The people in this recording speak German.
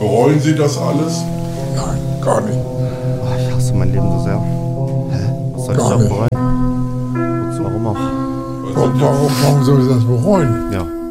Bereuen Sie das alles? Nein, gar nicht. Oh, ich hasse mein Leben so sehr. Hä? Was soll ich Gar da nicht. bereuen? Wozu? Warum auch? Warum soll ich das bereuen? Ja.